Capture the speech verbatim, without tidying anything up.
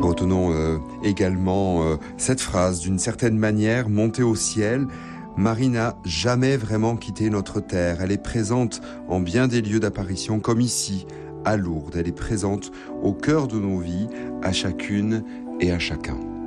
Retenons euh, également euh, cette phrase, d'une certaine manière, montée au ciel. Marie n'a jamais vraiment quitté notre terre. Elle est présente en bien des lieux d'apparition, comme ici, à Lourdes. Elle est présente au cœur de nos vies, à chacune et à chacun.